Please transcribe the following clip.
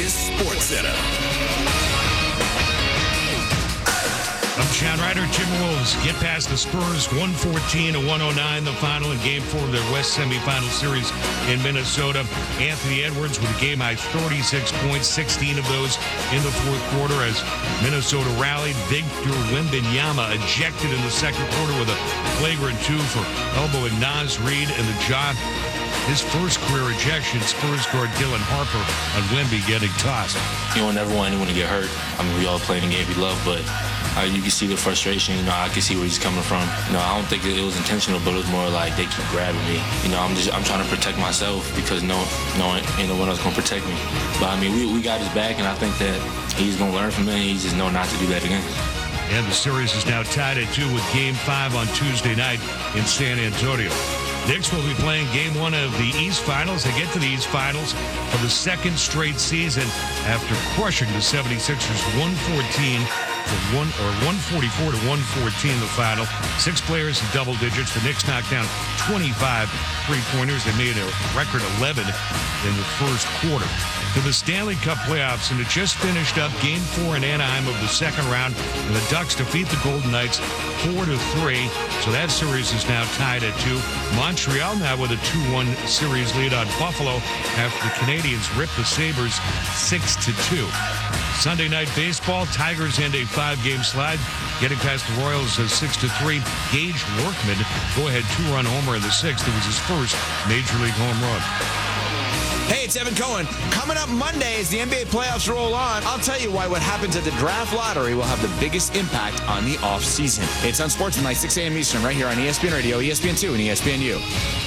is SportsCenter. I'm Chad Ryder. Timberwolves get past the Spurs 114-109, the final in Game 4 of their West semifinal series in Minnesota. Anthony Edwards with a game-high 36 points, 16 of those in the fourth quarter as Minnesota rallied. Victor Wembanyama ejected in the second quarter with a flagrant 2 for elbowing Naz Reid in the jaw. His first career ejection, Spurs guard Dylan Harper on Wemby getting tossed. You don't ever want anyone to get hurt. I mean, we all play the game we love, but you can see the frustration. I can see where he's coming from. I don't think it was intentional, but it was more like they keep grabbing me. I'm trying to protect myself because no ain't no one else gonna protect me. But I mean, we got his back, and I think that he's gonna learn from it. He just know not to do that again. And the series is now tied at 2 with Game 5 on Tuesday night in San Antonio. Knicks will be playing Game 1 of the East Finals. They get to the East Finals for the second straight season after crushing the 76ers 144 to 114 the final. 6 players in double digits. The Knicks knocked down 25 three-pointers. They made a record 11 in the first quarter. To the Stanley Cup playoffs, and it just finished up Game 4 in Anaheim of the second round, and the Ducks defeat the Golden Knights 4-3. So that series is now tied at 2. Montreal now with a 2-1 series lead on Buffalo after the Canadiens ripped the Sabres 6-2. Sunday night baseball, Tigers end a 5-game slide, getting past the Royals 6-3. Gage Workman, go-ahead 2-run homer in the 6th. It was his first Major League home run. Hey, it's Evan Cohen. Coming up Monday as the NBA playoffs roll on, I'll tell you why what happens at the draft lottery will have the biggest impact on the offseason. It's on Sports Night, 6 a.m. Eastern, right here on ESPN Radio, ESPN2, and ESPNU.